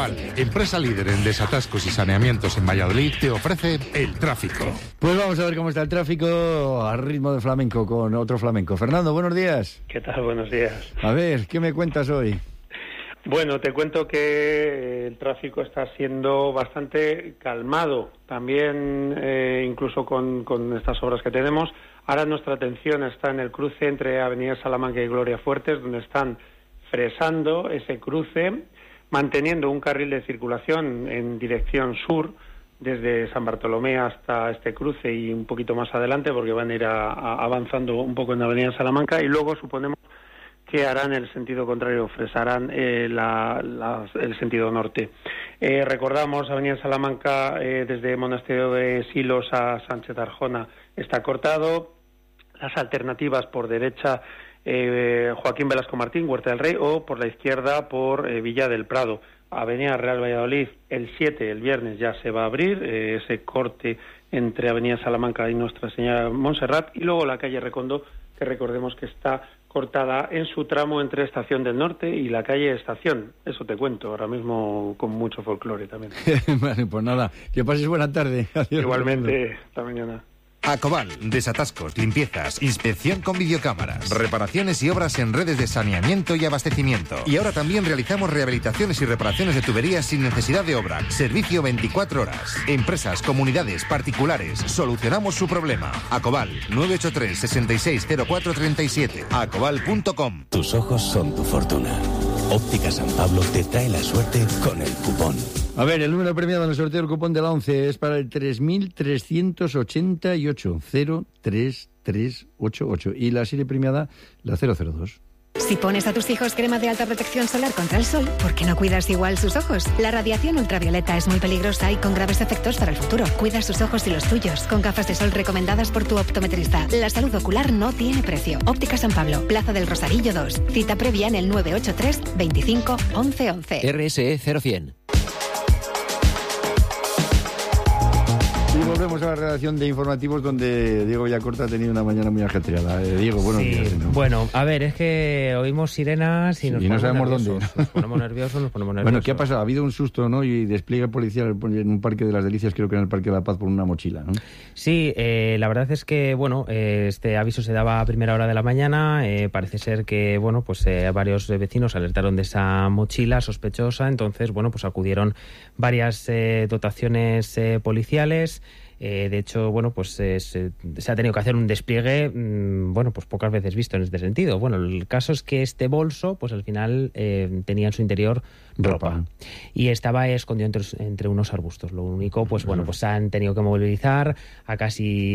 Acobal, empresa líder en desatascos y saneamientos en Valladolid, te ofrece el tráfico. Pues vamos a ver cómo está el tráfico a ritmo de flamenco con otro flamenco. Fernando, buenos días. ¿Qué tal? Buenos días. A ver, ¿qué me cuentas hoy? Bueno, te cuento que el tráfico está siendo bastante calmado, también incluso con estas obras que tenemos. Ahora nuestra atención está en el cruce entre Avenida Salamanca y Gloria Fuertes, donde están fresando ese cruce, manteniendo un carril de circulación en dirección sur, desde San Bartolomé hasta este cruce y un poquito más adelante, porque van a ir avanzando un poco en Avenida Salamanca, y luego suponemos que harán el sentido contrario, fresarán el sentido norte. Recordamos, Avenida Salamanca, desde Monasterio de Silos a Sánchez Arjona está cortado. Las alternativas por derecha, Joaquín Velasco Martín, Huerta del Rey, o por la izquierda por Villa del Prado. Avenida Real Valladolid, el 7, el viernes, ya se va a abrir ese corte entre Avenida Salamanca y Nuestra Señora Montserrat, y luego la calle Recondo, que recordemos que está cortada en su tramo entre Estación del Norte y la calle Estación. Eso te cuento, ahora mismo con mucho folclore también. Vale, pues nada, que pases buena tarde. Adiós. Igualmente, hasta mañana. Acobal, desatascos, limpiezas, inspección con videocámaras, reparaciones y obras en redes de saneamiento y abastecimiento. Y ahora también realizamos rehabilitaciones y reparaciones de tuberías sin necesidad de obra. Servicio 24 horas. Empresas, comunidades, particulares, solucionamos su problema. Acobal, 983 660437. Acobal.com. Tus ojos son tu fortuna. Óptica San Pablo te trae la suerte con el cupón. A ver, el número premiado en el sorteo del cupón de la 11 es para el 3388, 03388. Y la serie premiada, la 002. Si pones a tus hijos crema de alta protección solar contra el sol, ¿por qué no cuidas igual sus ojos? La radiación ultravioleta es muy peligrosa y con graves efectos para el futuro. Cuida sus ojos y los tuyos con gafas de sol recomendadas por tu optometrista. La salud ocular no tiene precio. Óptica San Pablo, Plaza del Rosarillo 2. Cita previa en el 983 25 11 11. RSE 0100. Y volvemos a la redacción de informativos, donde Diego Villacorta ha tenido una mañana muy ajetreada. Diego, buenos días. ¿No? Bueno, a ver, es que oímos sirenas y nos no sabemos nerviosos. dónde. Nos ponemos nerviosos. Bueno, ¿qué ha pasado? Ha habido un susto, ¿no? Y despliegue policial en un Parque de las Delicias, creo que en el Parque de la Paz, por una mochila, ¿no? Sí, la verdad es que, bueno, este aviso se daba a primera hora de la mañana. Parece ser que, bueno, pues varios vecinos alertaron de esa mochila sospechosa. Entonces, bueno, pues acudieron varias dotaciones policiales. De hecho, bueno, pues se ha tenido que hacer un despliegue, bueno, pues pocas veces visto en este sentido. Bueno, el caso es que este bolso, pues al final tenía en su interior ropa. Y estaba escondido entre unos arbustos. Lo único, pues bueno, pues han tenido que movilizar a casi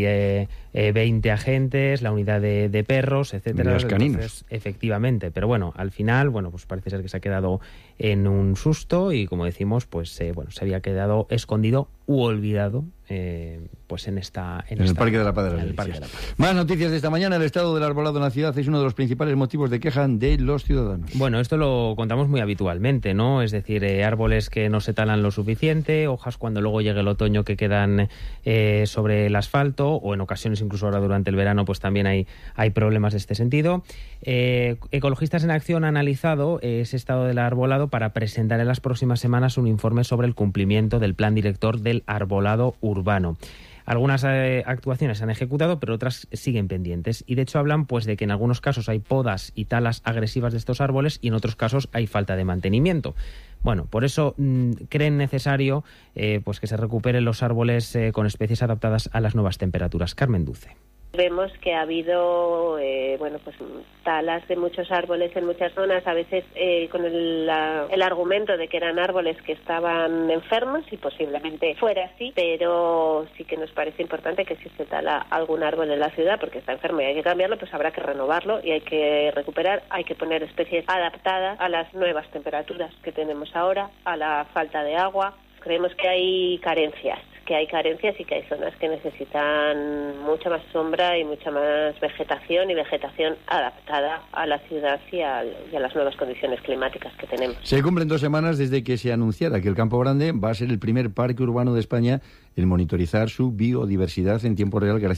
20 agentes, la unidad de perros, etcétera. Los caninos. Entonces, efectivamente. Pero bueno, al final, bueno, pues parece ser que se ha quedado en un susto y, como decimos, pues bueno, se había quedado escondido u olvidado, pues en el Parque de la Paz de las Delicias. Más noticias de esta mañana. El estado del arbolado en la ciudad es uno de los principales motivos de queja de los ciudadanos. Bueno, esto lo contamos muy habitualmente, ¿no? Es decir, árboles que no se talan lo suficiente, hojas cuando luego llegue el otoño que quedan sobre el asfalto, o en ocasiones incluso ahora durante el verano pues también hay problemas de este sentido. Ecologistas en Acción ha analizado ese estado del arbolado para presentar en las próximas semanas un informe sobre el cumplimiento del plan director del arbolado urbano. Algunas actuaciones se han ejecutado, pero otras siguen pendientes. Y de hecho hablan pues de que en algunos casos hay podas y talas agresivas de estos árboles y en otros casos hay falta de mantenimiento. Bueno, por eso creen necesario pues que se recuperen los árboles con especies adaptadas a las nuevas temperaturas. Carmen Duce. Vemos que ha habido pues talas de muchos árboles en muchas zonas, a veces con el argumento de que eran árboles que estaban enfermos, y posiblemente fuera así, pero sí que nos parece importante que si se tala algún árbol en la ciudad porque está enfermo y hay que cambiarlo, pues habrá que renovarlo y hay que recuperar, hay que poner especies adaptadas a las nuevas temperaturas que tenemos ahora, a la falta de agua. Creemos que hay carencias y que hay zonas que necesitan mucha más sombra y mucha más vegetación, y vegetación adaptada a la ciudad y a las nuevas condiciones climáticas que tenemos. Se cumplen 2 semanas desde que se anunciara que el Campo Grande va a ser el primer parque urbano de España en monitorizar su biodiversidad en tiempo real gracias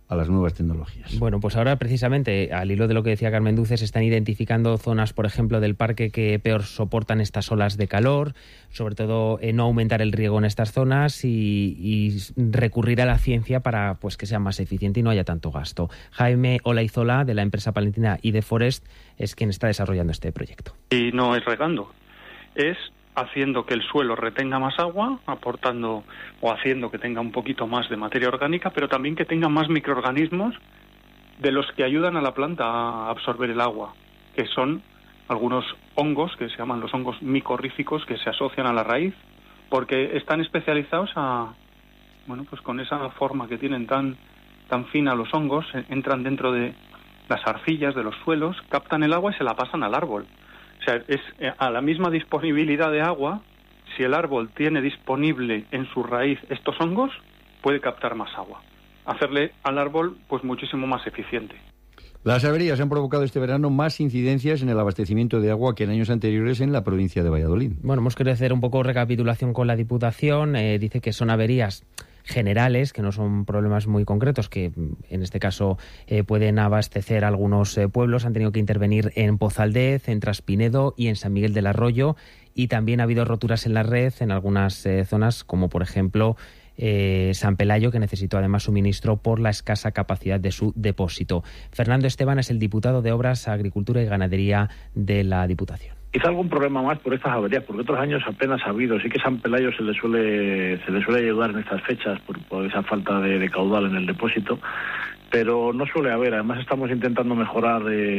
a las nuevas tecnologías. Bueno, pues ahora precisamente, al hilo de lo que decía Carmen Duce, se están identificando zonas, por ejemplo, del parque que peor soportan estas olas de calor, sobre todo no aumentar el riego en estas zonas y recurrir a la ciencia para pues que sea más eficiente y no haya tanto gasto. Jaime Olaizola, de la empresa palentina iDeforest, es quien está desarrollando este proyecto. Y no es regando, es haciendo que el suelo retenga más agua, aportando o haciendo que tenga un poquito más de materia orgánica, pero también que tenga más microorganismos de los que ayudan a la planta a absorber el agua, que son algunos hongos que se llaman los hongos micorríficos, que se asocian a la raíz, porque están especializados pues con esa forma que tienen tan fina los hongos, entran dentro de las arcillas de los suelos, captan el agua y se la pasan al árbol. O sea, es a la misma disponibilidad de agua, si el árbol tiene disponible en su raíz estos hongos, puede captar más agua. Hacerle al árbol pues muchísimo más eficiente. Las averías han provocado este verano más incidencias en el abastecimiento de agua que en años anteriores en la provincia de Valladolid. Bueno, hemos querido hacer un poco recapitulación con la Diputación. Dice que son averías generales, que no son problemas muy concretos, que en este caso pueden abastecer algunos pueblos. Han tenido que intervenir en Pozaldez, en Traspinedo y en San Miguel del Arroyo, y también ha habido roturas en la red en algunas zonas, como por ejemplo San Pelayo, que necesitó además suministro por la escasa capacidad de su depósito. Fernando Esteban es el diputado de Obras, Agricultura y Ganadería de la Diputación. Quizá algún problema más por estas averías, porque otros años apenas ha habido. Sí que San Pelayo se le suele ayudar en estas fechas por esa falta de caudal en el depósito, pero no suele haber. Además estamos intentando mejorar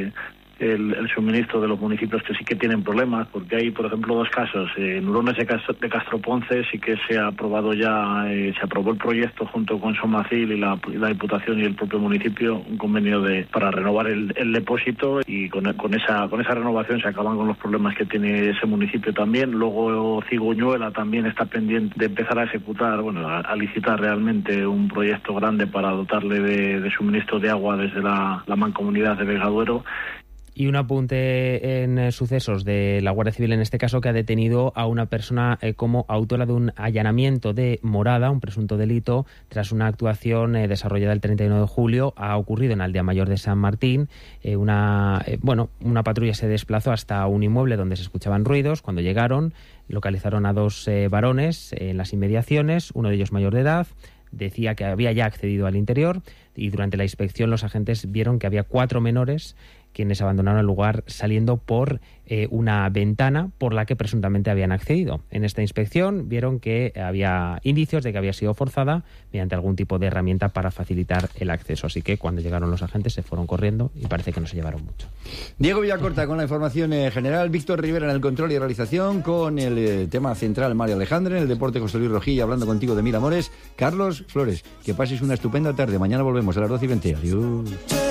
el suministro de los municipios que sí que tienen problemas, porque hay, por ejemplo, dos casos. En Hurones de Castroponce sí que se ha aprobado ya, se aprobó el proyecto junto con Somacil y la Diputación y el propio municipio, un convenio para renovar el depósito, y con esa renovación se acaban con los problemas que tiene ese municipio también. Luego Cigüeñuela también está pendiente de empezar a ejecutar, a licitar realmente un proyecto grande para dotarle de suministro de agua desde la mancomunidad de Vegaduero. Y un apunte en sucesos de la Guardia Civil, en este caso, que ha detenido a una persona como autora de un allanamiento de morada, un presunto delito, tras una actuación desarrollada el 31 de julio. Ha ocurrido en Aldea Mayor de San Martín. Una patrulla se desplazó hasta un inmueble donde se escuchaban ruidos. Cuando llegaron, localizaron a dos varones en las inmediaciones, uno de ellos mayor de edad. Decía que había ya accedido al interior, y durante la inspección los agentes vieron que había 4 menores quienes abandonaron el lugar saliendo por una ventana por la que presuntamente habían accedido. En esta inspección vieron que había indicios de que había sido forzada mediante algún tipo de herramienta para facilitar el acceso. Así que cuando llegaron los agentes se fueron corriendo y parece que no se llevaron mucho. Diego Villacorta con la información general, Víctor Rivera en el control y realización, con el tema central María Alejandra, en el deporte José Luis Rojilla, hablando contigo de Mil Amores. Carlos Flores, que pases una estupenda tarde. Mañana volvemos a las 12:20. Adiós.